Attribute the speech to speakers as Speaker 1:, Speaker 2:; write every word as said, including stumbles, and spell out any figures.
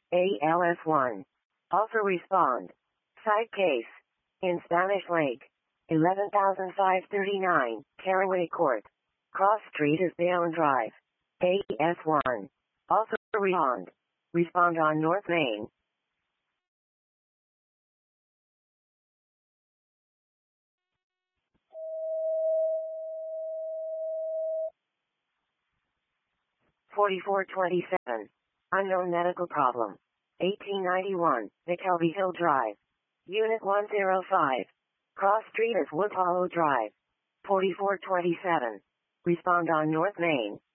Speaker 1: A L S one. Also respond. Side case. In Spanish Lake. eleven thousand five hundred thirty-nine, Caraway Court. Cross Street is Bayonne Drive. A S one. Also respond. Respond on North Main. forty-four twenty-seven. Unknown medical problem. eighteen ninety-one, McKelvey Hill Drive. Unit one oh five. Cross Street is Wood Hollow Drive. forty-four twenty-seven. Respond on North Main.